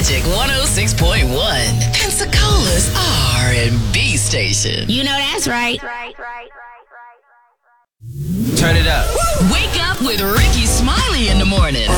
Magic 106.1, Pensacola's R&B station. You know that's right. Turn it up. Wake up with Ricky Smiley in the morning.